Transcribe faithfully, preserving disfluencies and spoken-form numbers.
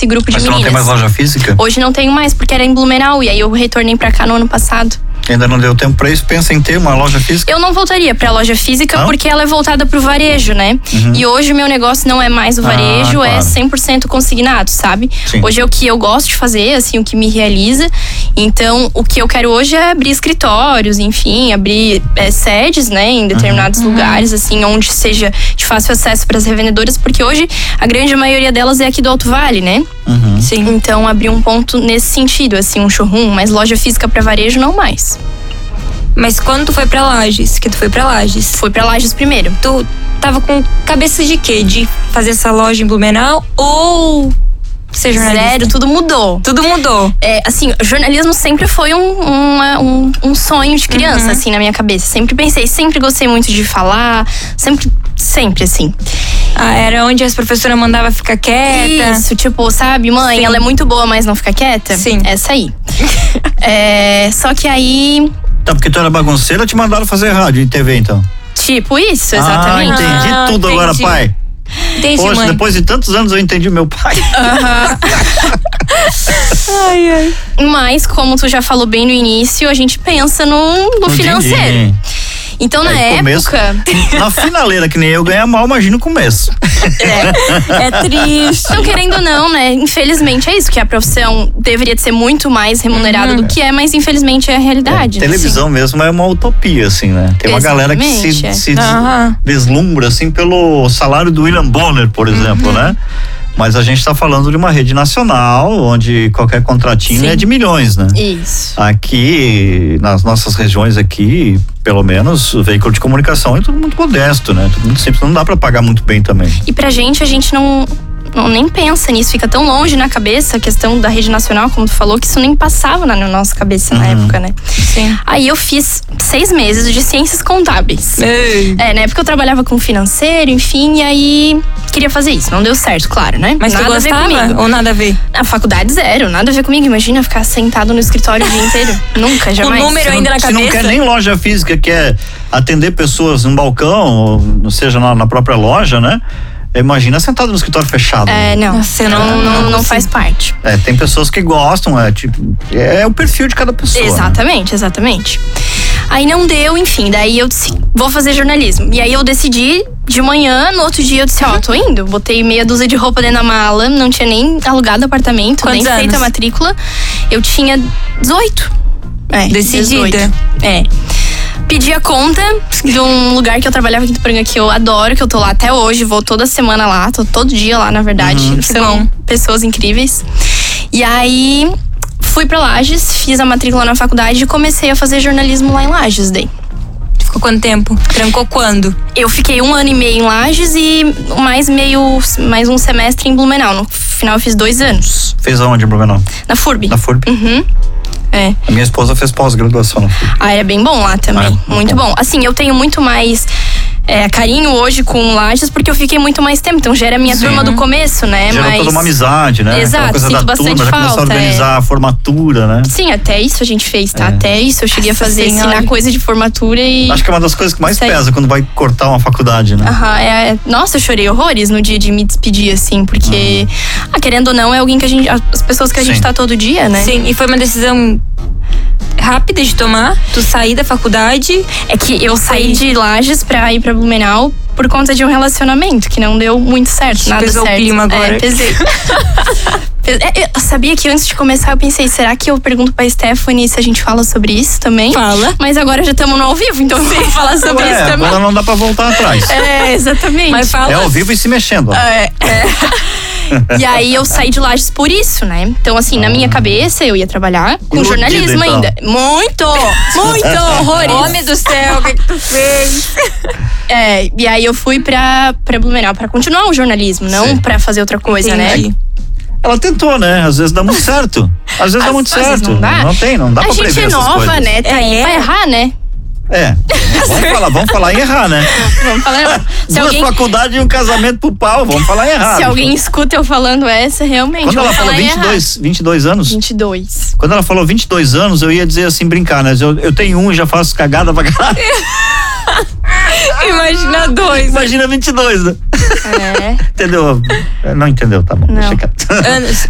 esse grupo de Mas meninas. Mas você não tem mais loja física? Hoje não tenho mais, porque era em Blumenau, e aí eu retornei pra cá no ano passado. Ainda não deu tempo pra isso? Pensa em ter uma loja física? Eu não voltaria pra loja física não? porque ela é voltada pro varejo, né? Uhum. E hoje o meu negócio não é mais o varejo, ah, claro. é cem por cento consignado, sabe? Sim. Hoje é o que eu gosto de fazer, assim, o que me realiza. Então, o que eu quero hoje é abrir escritórios, enfim, abrir é, sedes, né, em determinados uhum. lugares, assim, onde seja de fácil acesso para as revendedoras, porque hoje a grande maioria delas é aqui do Alto Vale, né? Uhum. Sim. Então, abrir um ponto nesse sentido, assim, um showroom, mas loja física para varejo não mais. Mas quando tu foi pra Lages, que tu foi pra Lages? Fui pra Lages primeiro. Tu tava com cabeça de quê? De fazer essa loja em Blumenau ou ser jornalista? Zero, tudo mudou. Tudo mudou. É, assim, jornalismo sempre foi um, uma, um, um sonho de criança, Uhum. assim, na minha cabeça. Sempre pensei, sempre gostei muito de falar, sempre, sempre, assim. Ah, era onde as professoras mandavam ficar quieta? Isso, tipo, sabe, mãe, Sim. ela é muito boa, mas não fica quieta? Sim. Essa aí. é, só que aí, Tá, porque tu era bagunceira, te mandaram fazer rádio e T V, então. tipo, isso, Ah, exatamente. entendi Ah, tudo entendi. agora, pai. Entendi, Poxa, mãe. depois de tantos anos eu entendi meu pai. Ai, ai. Mas, como tu já falou bem no início, a gente pensa no, no financeiro. Entendi. Então, na Aí, começo- época... Na finaleira, que nem eu ganhar mal, imagina o começo. É triste. Então, querendo ou não, né? Infelizmente é isso, que a profissão deveria de ser muito mais remunerada do que é, mas infelizmente é a realidade. É, né? televisão mesmo é uma utopia, assim, né? Tem uma galera que se, Exatamente, é. se Aham. deslumbra, assim, pelo salário do William Bonner, por exemplo, né? Mas a gente tá falando de uma rede nacional, onde qualquer contratinho Sim. é de milhões, né? Isso. Aqui, nas nossas regiões aqui, pelo menos, o veículo de comunicação é tudo muito modesto, né? Tudo muito simples, não dá pra pagar muito bem também. E pra gente, a gente não, não nem pensa nisso, fica tão longe na cabeça a questão da rede nacional, como tu falou, que isso nem passava na, na nossa cabeça na época, né? Sim. Aí eu fiz seis meses de ciências contábeis. Ei. É, na época eu trabalhava com financeiro, enfim, e aí queria fazer isso. Não deu certo, claro, né? Mas nada tu a ver gostava comigo. ou nada a ver? Na faculdade, zero. Nada a ver comigo. Imagina ficar sentado no escritório o dia inteiro. Nunca, jamais. O número ainda na Se cabeça. não quer nem loja física, quer atender pessoas no balcão, ou não seja na, na própria loja, né? Imagina sentado no escritório fechado. É, não. Nossa, eu não, não- não, não não faz parte. É, tem pessoas que gostam, é tipo, é o perfil de cada pessoa. né? Exatamente, exatamente. Aí não deu, enfim, daí eu disse, vou fazer jornalismo. E aí eu decidi de manhã, no outro dia eu disse, ó, tô indo. Botei meia dúzia de roupa dentro da mala, não tinha nem alugado apartamento, Quantos nem feito a anos? matrícula. Eu tinha dezoito. É, Decidida. dezoito. É. Pedi a conta de um lugar que eu trabalhava aqui em Tuporanga, que eu adoro, que eu tô lá até hoje, vou toda semana lá, tô todo dia lá, na verdade. Uhum, que São bom. pessoas incríveis. E aí, fui pra Lages, fiz a matrícula na faculdade e comecei a fazer jornalismo lá em Lages, daí. Ficou quanto tempo? Trancou quando? Eu fiquei um ano e meio em Lages e mais meio, mais um semestre em Blumenau. No final eu fiz dois anos. Fez aonde, Blumenau? Na F U R B. Na F U R B? Uhum. É. A minha esposa fez pós-graduação na F U R B. Ah, era bem bom lá também. Ah, muito bom. bom. Assim, eu tenho muito mais é, carinho hoje com Lages porque eu fiquei muito mais tempo. Então já era a minha Sim. turma do começo, né? Gerou Mas... toda uma amizade, né? Exato, Aquela coisa sinto da bastante turma, já começou a falta, organizar a formatura, né? Sim, até isso a gente fez, tá? É. Até isso eu cheguei Nossa a fazer, Senhora. ensinar coisa de formatura e... Acho que é uma das coisas que mais Sei. pesa quando vai cortar uma faculdade, né? Aham, é, nossa, eu chorei horrores no dia de me despedir, assim, porque, ah, querendo ou não, é alguém que a gente, as pessoas que a gente Sim. tá todo dia, né? Sim, e foi uma decisão rápida de tomar? Tu sair da faculdade? É que eu saí de Lages pra ir pra Blumenau por conta de um relacionamento que não deu muito certo, nada Pesou o certo. clima agora. É, pesei. Pe- é, eu sabia que antes de começar eu pensei, será que eu pergunto pra Stephanie se a gente fala sobre isso também? Fala. Mas agora já estamos no ao vivo, então vamos falar sobre Ué, isso também. agora não dá pra voltar atrás. É, exatamente. Mas fala. É ao vivo e se mexendo. ó. É, é. E aí eu saí de Lages por isso, né? Então, assim, na minha cabeça eu ia trabalhar com Iludida, jornalismo então. ainda. Muito! Muito! Horrores! Homem do céu, o que, que tu fez? É, e aí eu fui pra, pra Blumenau pra continuar o jornalismo, não Sim. pra fazer outra coisa, Entendi. né? Ela tentou, né? Às vezes dá muito certo. Às vezes dá Às- muito às vezes certo. não dá. tem, não dá A pra gente prever é essas nova, coisas. né? Tá aí É. pra errar, né? É. Vamos falar, vamos falar em errar, né? Vamos falar. Se Duas alguém, faculdades e um casamento pro pau, vamos falar em errar. se alguém escuta eu falando essa, realmente. Quando ela vamos falou falar em vinte e dois, vinte e dois anos, errar. vinte e dois. quando ela falou vinte e dois anos, eu ia dizer assim, brincar, né? Eu, eu tenho um e já faço cagada pra caralho. Imagina dois. Imagina vinte e dois, né? É. Entendeu? Não entendeu, tá bom. Não. Deixa quieto. Anos.